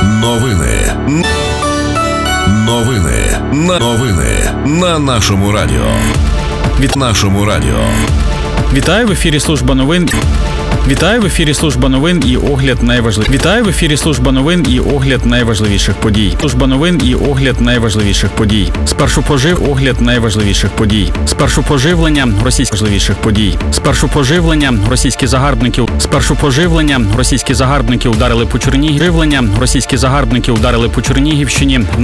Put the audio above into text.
Новини. Новини на нашому радіо. Вітаю в ефірі служба новин. Вітаю в ефірі служба новин і огляд найважливіших. Вітаю в ефірі служба новин і огляд найважливіших подій. Служба новин і огляд найважливіших подій. Спершу огляд найважливіших подій. Спершу поживлення російських загарбників. Російські загарбники ударили по Чернігівщині.